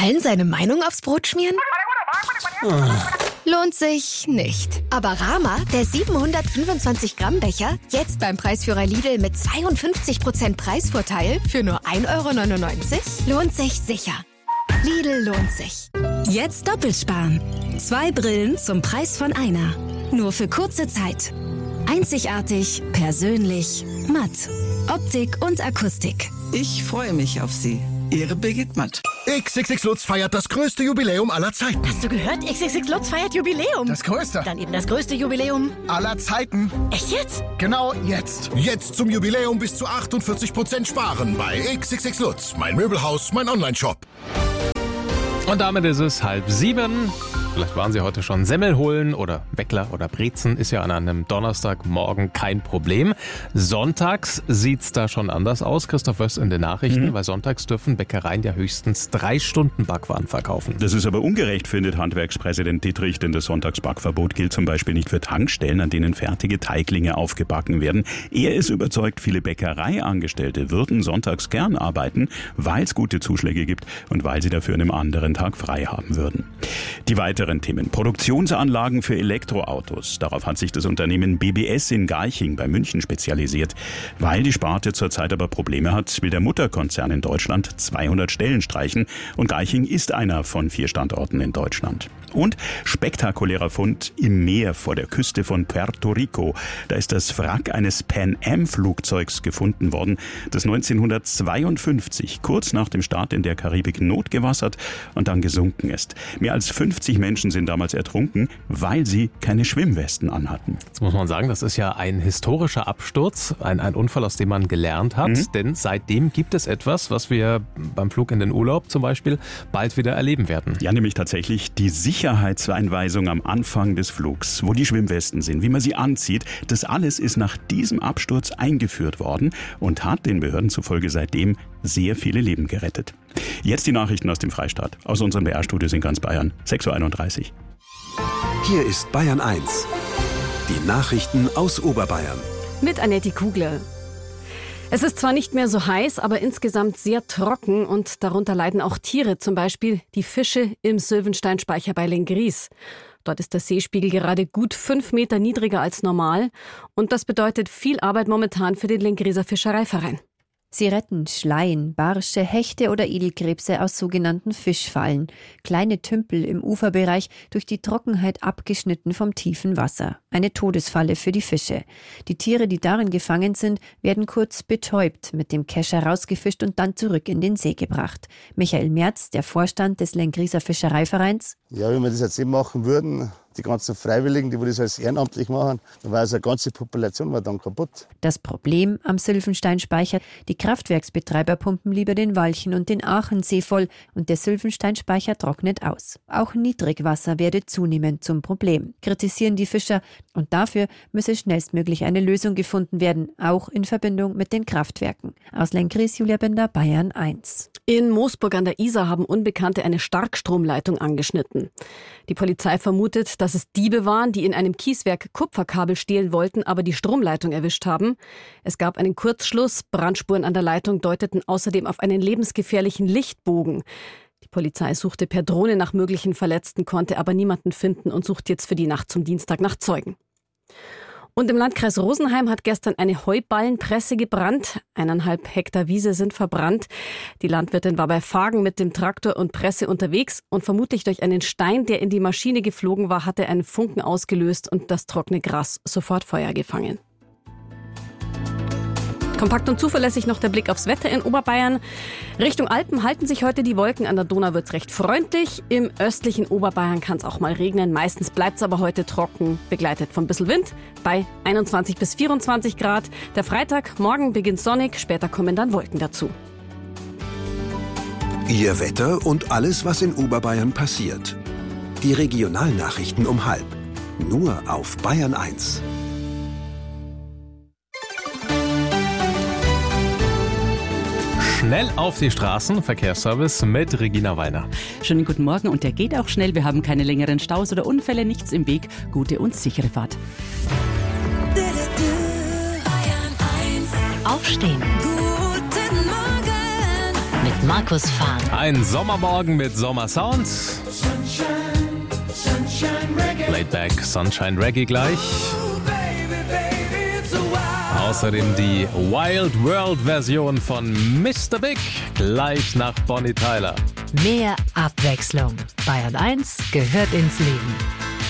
Allen seine Meinung aufs Brot schmieren? Lohnt sich nicht. Aber Rama, der 725-Gramm-Becher, jetzt beim Preisführer Lidl mit 52% Preisvorteil für nur 1,99 €, lohnt sich sicher. Lidl lohnt sich. Jetzt doppelt sparen. 2 Brillen zum Preis von einer. Nur für kurze Zeit. Einzigartig, persönlich, matt. Optik und Akustik. Ich freue mich auf Sie. Ihre Birgit Matt. XXX Lutz feiert das größte Jubiläum aller Zeiten. Hast du gehört? XXX Lutz feiert Jubiläum. Das größte. Dann eben das größte Jubiläum aller Zeiten. Echt jetzt? Genau jetzt. Jetzt zum Jubiläum bis zu 48% sparen bei XXX Lutz. Mein Möbelhaus, mein Onlineshop. Und damit ist es 6:30. Vielleicht waren Sie heute schon Semmel holen oder Weckler oder Brezen. Ist ja an einem Donnerstagmorgen kein Problem. Sonntags sieht's da schon anders aus. Christoph Wöss in den Nachrichten, weil sonntags dürfen Bäckereien ja höchstens 3 Stunden Backwaren verkaufen. Das ist aber ungerecht, findet Handwerkspräsident Dittrich, denn das Sonntagsbackverbot gilt zum Beispiel nicht für Tankstellen, an denen fertige Teiglinge aufgebacken werden. Er ist überzeugt, viele Bäckereiangestellte würden sonntags gern arbeiten, weil es gute Zuschläge gibt und weil sie dafür an einem anderen Tag frei haben würden. Die weiteren Themen. Produktionsanlagen für Elektroautos. Darauf hat sich das Unternehmen BBS in Garching bei München spezialisiert. Weil die Sparte zurzeit aber Probleme hat, will der Mutterkonzern in Deutschland 200 Stellen streichen. Und Garching ist einer von 4 Standorten in Deutschland. Und spektakulärer Fund im Meer vor der Küste von Puerto Rico. Da ist das Wrack eines Pan-Am-Flugzeugs gefunden worden, das 1952 kurz nach dem Start in der Karibik notgewassert und dann gesunken ist. Mehr als 50 Menschen sind damals ertrunken, weil sie keine Schwimmwesten anhatten. Jetzt muss man sagen, das ist ja ein historischer Absturz, ein Unfall, aus dem man gelernt hat. Denn seitdem gibt es etwas, was wir beim Flug in den Urlaub zum Beispiel bald wieder erleben werden. Ja, nämlich tatsächlich die Sicherheitseinweisung am Anfang des Flugs, wo die Schwimmwesten sind, wie man sie anzieht. Das alles ist nach diesem Absturz eingeführt worden und hat den Behörden zufolge seitdem sehr viele Leben gerettet. Jetzt die Nachrichten aus dem Freistaat, aus unseren BR-Studios in ganz Bayern, 6:31 Uhr. Hier ist Bayern 1. Die Nachrichten aus Oberbayern. Mit Annette Kugler. Es ist zwar nicht mehr so heiß, aber insgesamt sehr trocken und darunter leiden auch Tiere, zum Beispiel die Fische im Sylvensteinspeicher bei Lenggries. Dort ist der Seespiegel gerade gut 5 Meter niedriger als normal und das bedeutet viel Arbeit momentan für den Lenggrieser Fischereiverein. Sie retten Schleien, Barsche, Hechte oder Edelkrebse aus sogenannten Fischfallen. Kleine Tümpel im Uferbereich, durch die Trockenheit abgeschnitten vom tiefen Wasser. Eine Todesfalle für die Fische. Die Tiere, die darin gefangen sind, werden kurz betäubt, mit dem Kescher rausgefischt und dann zurück in den See gebracht. Michael Merz, der Vorstand des Lenggriser Fischereivereins. Ja, wenn wir das jetzt eben machen würden, die ganzen Freiwilligen, die das alles ehrenamtlich machen, dann war also eine ganze Population war dann kaputt. Das Problem am Sylvensteinspeicher: die Kraftwerksbetreiber pumpen lieber den Walchen und den Aachensee voll und der Sylvensteinspeicher trocknet aus. Auch Niedrigwasser werde zunehmend zum Problem, kritisieren die Fischer, und dafür müsse schnellstmöglich eine Lösung gefunden werden, auch in Verbindung mit den Kraftwerken. Aus Lenggries, Julia Bender, Bayern 1. In Moosburg an der Isar haben Unbekannte eine Starkstromleitung angeschnitten. Die Polizei vermutet, dass es Diebe waren, die in einem Kieswerk Kupferkabel stehlen wollten, aber die Stromleitung erwischt haben. Es gab einen Kurzschluss. Brandspuren an der Leitung deuteten außerdem auf einen lebensgefährlichen Lichtbogen. Die Polizei suchte per Drohne nach möglichen Verletzten, konnte aber niemanden finden und sucht jetzt für die Nacht zum Dienstag nach Zeugen. Und im Landkreis Rosenheim hat gestern eine Heuballenpresse gebrannt. 1,5 Hektar Wiese sind verbrannt. Die Landwirtin war bei Fagen mit dem Traktor und Presse unterwegs und vermutlich durch einen Stein, der in die Maschine geflogen war, hatte einen Funken ausgelöst und das trockene Gras sofort Feuer gefangen. Kompakt und zuverlässig noch der Blick aufs Wetter in Oberbayern. Richtung Alpen halten sich heute die Wolken, an der Donau wird es recht freundlich. Im östlichen Oberbayern kann es auch mal regnen. Meistens bleibt es aber heute trocken, begleitet von ein bisschen Wind, bei 21 bis 24 Grad. Der Freitag, morgen beginnt sonnig, später kommen dann Wolken dazu. Ihr Wetter und alles, was in Oberbayern passiert. Die Regionalnachrichten um 12:30. Nur auf Bayern 1. Schnell auf die Straßen, Verkehrsservice mit Regina Weiner. Schönen guten Morgen und der geht auch schnell. Wir haben keine längeren Staus oder Unfälle, nichts im Weg. Gute und sichere Fahrt. Aufstehen. Guten Morgen. Mit Markus Fahren. Ein Sommermorgen mit Sommersound. Laid Back, Sunshine Reggae gleich. Außerdem die Wild World Version von Mr. Big gleich nach Bonnie Tyler. Mehr Abwechslung. Bayern 1 gehört ins Leben.